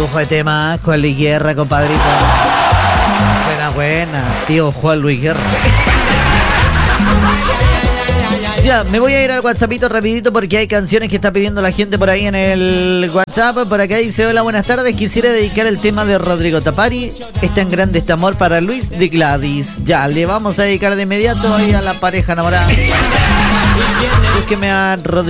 lujo de tema, Juan Luis Guerra, compadrito. Buena, tío Juan Luis Guerra. Ya, me voy a ir al WhatsAppito rapidito porque hay canciones que está pidiendo la gente por ahí en el WhatsApp. Por acá dice: hola, buenas tardes, quisiera dedicar el tema de Rodrigo Tapari. Es tan grande este amor para Luis de Gladys. Ya, le vamos a dedicar de inmediato ahí a la pareja enamorada. Búsqueme a Rodrigo.